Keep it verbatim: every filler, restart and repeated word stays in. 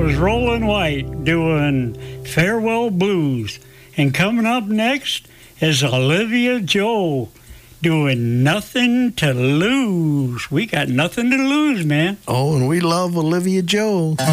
was Roland White doing Farewell Blues. And coming up next is Olivia Joe doing Nothing to Lose. We got nothing to lose, man. Oh, and we love Olivia Joe.